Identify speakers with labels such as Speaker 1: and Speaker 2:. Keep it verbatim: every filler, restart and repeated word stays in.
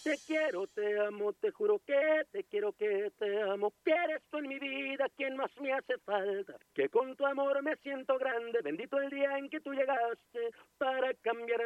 Speaker 1: Te quiero, te amo, te juro que te quiero, que te amo, que eres tú en mi vida quien más me hace falta, que con tu amor me siento grande, bendito el día en que tú llegaste para cambiar